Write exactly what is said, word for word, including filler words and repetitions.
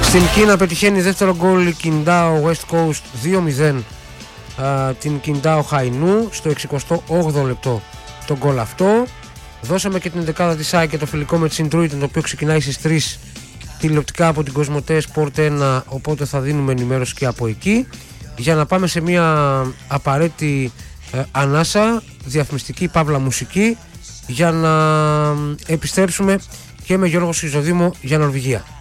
Στην Κίνα πετυχαίνει δεύτερο γκολ η Qingdao West Coast δύο μηδέν α, την Qingdao Hainou στο εξηκοστό όγδοο λεπτό το γκολ αυτό. Δώσαμε και την εντεκάδα της ΑΕΚ και το φιλικό με τη Συντρούιτεν, το οποίο ξεκινάει στις τρεις τηλεοπτικά από την Κοσμοτέ Sport ένα, οπότε θα δίνουμε ενημέρωση και από εκεί για να πάμε σε μια απαραίτητη ε, ανάσα διαφημιστική παύλα μουσική για να επιστρέψουμε και με Γιώργο Σιζοδήμο για Νορβηγία.